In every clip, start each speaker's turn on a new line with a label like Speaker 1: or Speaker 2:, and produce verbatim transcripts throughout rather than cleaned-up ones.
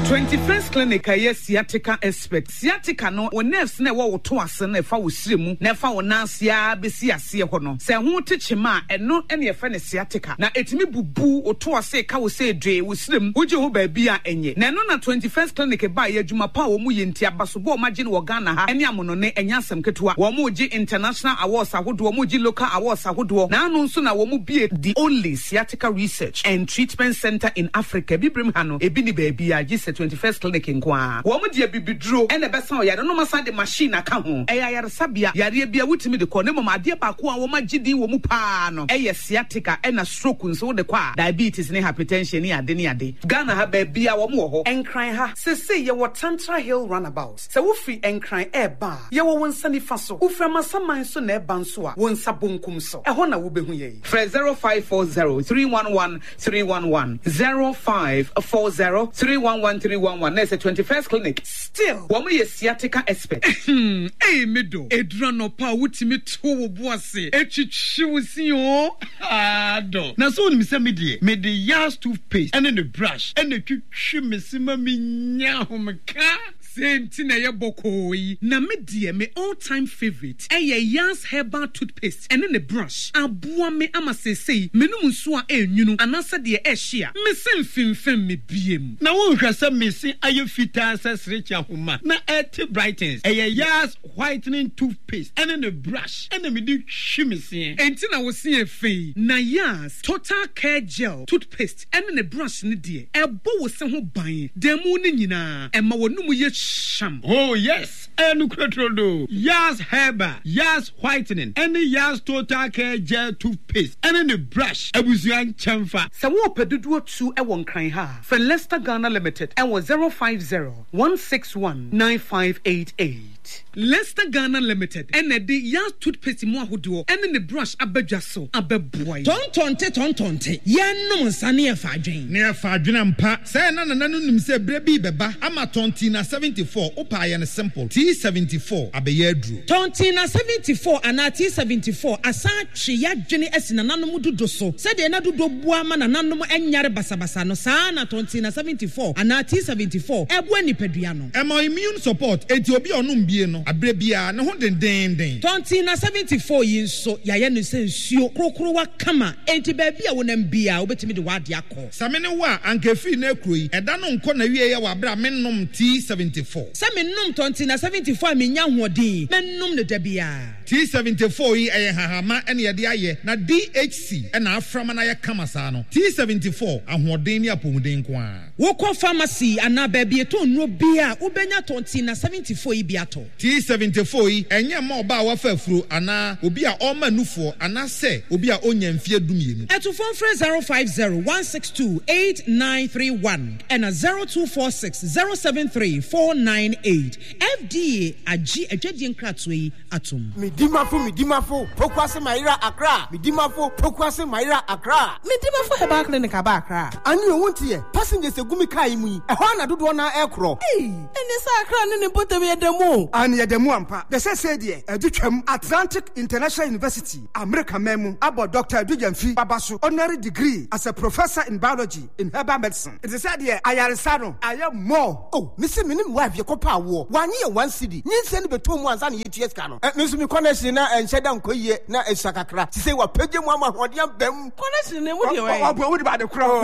Speaker 1: twenty-first Clinic aye sciatica expert. Sciatica no wo nerves na wo to ase na fa wo siremu na fa wo nansia besi ase ho no. Se ho techema eno ene ye fa ne sciatica. Na etimi bubu wo to ase ka wo se dwe wo siremu wo je ho ba bi a enye. Na no na twenty-first Clinic ba ye adwuma pa wo mu ye ntia basobo ma je ne wo Ghana ha ene amono ne enya asem ketua. Wo mu je international awards ahodo wo mu je local awards ahodo. Na anu nso na wo mu bi the only sciatica research and treatment center in Africa. Bibrim ha no ebi ni ba bi a je twenty-first Clinic nkwa wo mu de bibiduro ene besa o yare no masa de machine aka ho eya yare sabia yare bia wutimi de ko ne mama ade ba ko a wo magidi wo mu pa no eye sciatica ena stroke nso wo de kwa diabetes ne hypertension ne ade ne ade Ghana ha ba bia wo mu ho enkran ha se se ye wo Tantra Hill roundabout se wo free enkran e ba ye wo wonsa ni fa so wo fra masaman so na e ba nso a wonsa bonkum so e ho na wo behu ye fra zero five four zero three one one three one one zero five four zero three one one three one one. There's a twenty-first Clinic. Still, woman is sciatica expert. Hey, middle. Edra no pa wuti me to boase. Echichi wusi o. Ah, do.
Speaker 2: Na so ni se me die. Me the Yas toothpaste and then the brush and the chichi me sima me nya ho me ka.
Speaker 1: Same thing na bokoi. Na me dear me all time favorite. Eye Yas herbal toothpaste and then the brush. Abua me ama se say me no nso a enyunu anasa de e hia. Me sem fimfem me biem.
Speaker 2: Na wo hwɛ sɛ me se aye fita sɛ srecha homa. Na et brightens. Eye Yas whitening toothpaste and then the brush and then me di hwi me se.
Speaker 1: Enti na wo se afei. Na Yas total care gel toothpaste and then the brush ne de. Ebo wo se ho ban. Demu ne nyina. Ema wo no mu ye sham.
Speaker 2: Oh yes. Enu krotrodo. Yas herbal, Yas whitening, and the Yas total care gel toothpaste, and then the brush. Abusuan chamfa.
Speaker 1: Sa wo pedudu two e won kran ha. For Leicester Ghana Limited, and was zero five zero one six one nine five eight eight. Leicester Ghana Limited, and the Yas toothpaste mo ahodo, and then the brush abedwa so abeboy.
Speaker 3: Ton tonte ton tonte. Yan no nsane e fa adwen.
Speaker 2: Ne fa adwen ampa. Say na na nanu nim se brebi beba. Ama tonti na seventy-four. Opa ye ne simple. T seventy-four abeye adru.
Speaker 3: Tonti na seventy-four ana T seventy-four asa twe ya dwene asina nanom dudo so. Se de na dudo bua ma na nanom enyare basabasa no sa na tonti na seventy-four ana T seventy-four. Ebo nipadua no.
Speaker 2: E ma immune support enti obi onum bie no. Abre bia ne ho den den den.
Speaker 3: Tonti na seventy-four yin so ya ye no se nsuo krokro wa kama enti ba bia wonam bia obetimi de wade akọ.
Speaker 2: Samene wa ankefi na ekroyi eda no nko na wie ye wa bra mennom T seventy-four.
Speaker 3: Se mennom tonti na seventy-four me nya hoodin mennom ne da bia.
Speaker 2: T seventy-four yi eye hahama ene ye de aye na D H C ena aframa na ye kama sa no. T seventy-four ahoden ni apomuden ko a.
Speaker 3: Wo ko pharmacy ana ba bia to nro bia ubenya tonti na seventy-four yi bia to.
Speaker 2: T seventy-four yi enye ma oba wa fafuro ana obi a o manufo ana se obi a onya mfie dumienu.
Speaker 3: Eto phone free zero five zero one six two eight nine three one and a zero two four six zero seven three four nine eight. F D A agi adwadie nkratoi atom.
Speaker 4: Midimafo midimafo pokwase Maira Accra. Midimafo pokwase Maira Accra.
Speaker 5: Midimafo Herbal Clinic aba Accra.
Speaker 4: Ani owuntie passengers egumi kai mu yi. Ehwa na dodo na ekro.
Speaker 5: Eh, ene sa Accra ne ne botem ye demo.
Speaker 4: Ani ye demo ampa. De se se de edutwam Atlantic International University America memu abo Doctor Edujamfi Babaso honorary degree as a professor in biology in herbal medicine. It is said here ayaresa no aye more. Oh, missing minim wife ye kopa wo. One year one city. Nyin be to mu ansa na yeties ka no. Nso mi connection na enhyeda nkoye na esakakra. Ti say wa page mu amahodiam bam.
Speaker 5: Connection ne wo de we.
Speaker 4: Wa wo de ba de kra ho.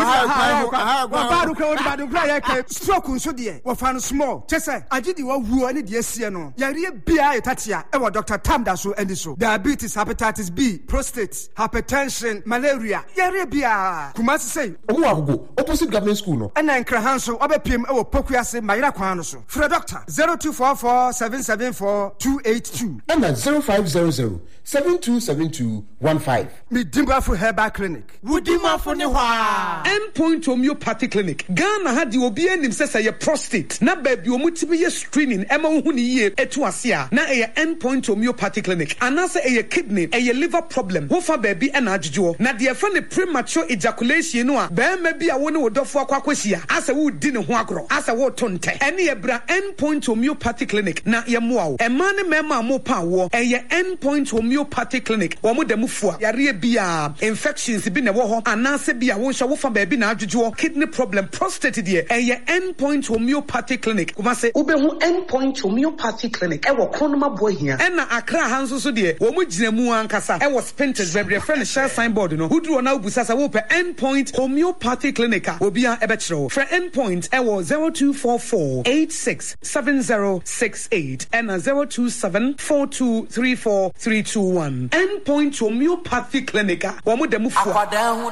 Speaker 4: Wa ba do kra wo de ba de kra ye ka stroke nso de. Wa fa no small. Chese agidi wa wuo ne de asie no. Yare bia etatia e wa Doctor Tamda so endi so. Diabetes, hepatitis B, prostate, hypertension, malaria. Yare bia. Kumasi say
Speaker 6: owo agogo opposite government school no.
Speaker 4: Ena nkrahan so obepiem e wo pokuase Maira kwan no so. Free doctor zero two four four seven seven four two eight two.
Speaker 6: And zero five zero zero seven two seven two one five.
Speaker 4: Midimafo Herbal Clinic.
Speaker 5: Wudimafo ne hwa.
Speaker 1: Endpoint Homeopathy Clinic. Ghana ha di obi anim sesa ye prostate. Na baby omutibi ye screening ema hu ni ye etu ase a. Na eye Endpoint Homeopathy Clinic. Anase eye kidney, eye liver problem. Wo fa baby ena adwodwo. Na de fa ne premature ejaculation no a. Ba ma bi a wo ne wodofo akwakwahia. Asa wo di ne ho agro. Asa wo tonte. Ene ye bra Bra Endpoint Homeopathy Clinic na yɛmoa wo ɛma ne mɛma mo pa wo ɛyɛ Endpoint Homeopathy Clinic wɔn mo da mu fua yare bia infections bi na wɔ hɔ anaasɛ bia wo hwɛ wo fa baabi na adwodwo kidney problem prostate deɛ ɛyɛ Endpoint Homeopathy Clinic kuma sɛ wobɛhu Endpoint Homeopathy Clinic ɛwɔ Kronoma Bohia ɛna Accra ha nso so deɛ wɔn mo gyina mu ankasa ɛwɔ Spinters baabi friend share signboard no woduru na obusa sɛ wo pɛ Endpoint Homeopathy Clinic a obia ɛbɛkyerɛ wo frɛ Endpoint ɛwɔ zero two four four eight six seven zero six eight and zero two seven four two three four three two one. Endpoint Homeopathy Clinic. Wamu demu fwa.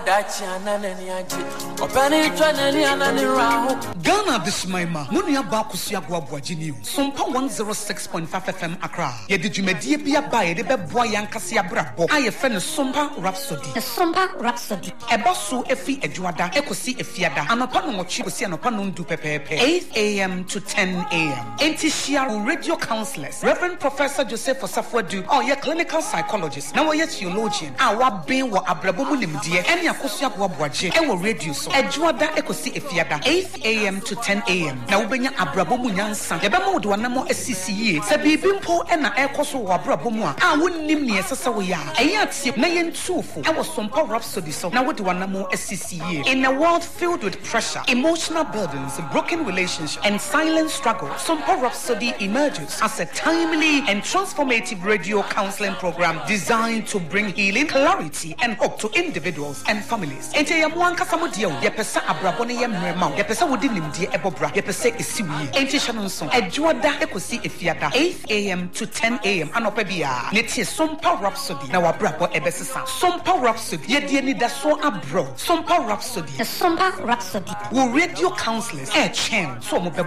Speaker 1: Ghana this maima. Muni aba kusia gwa bwajini. Sompa one oh six point five F M Accra. Ye di jumedie biya baye de be bwa yankasi abra bo. Aye fen Sompa Rhapsody.
Speaker 7: Sompa Rhapsody.
Speaker 1: Ebosu efi ejuada. Ekosi efiada. Anopa no mochi kosi anopa no ndu pepepe. eight a m to ten a m Enti Shia radio counselors. Reverend Professor Joseph Osafwadu. Oh, yeah, clinical psychologist. Now we're theologian. Our being what Abrabomu Nimdia. Any Akosia Guabuaje. Ewo radio so. Ejuada Ekosi Efiada. eight a m to ten a m Now Benya Abrabomu Yansan. Yabamo do anamo S C C A. Sabi Bimpo and Ekoso Abrabomua. I wouldn't name me as a Sawaya. Ayat Nayan Tufu. I was some power rhapsody so. Now what do anamo S C C A? In a world filled with pressure, emotional burdens, broken relationships, and silent struggle, Sompa Rhapsody emerges as a timely and transformative radio counseling program designed to bring healing, clarity, and hope to individuals and families. Ente ya mwanka samudio, ya pesa abrabone ya mremau, ya pesa wudi nimdie ebobra, ya pesa isiwi. Ente shanonson, ejuada ekosi efiada, eight a m to ten a m Anopebia, neti Sompa Rhapsody, na wabrabo ebesisa. Sompa Rhapsody, ye die ni daso abro. Sompa Rhapsody.
Speaker 7: Sompa Rhapsody.
Speaker 1: Wo radio counselors, eh chen, so mo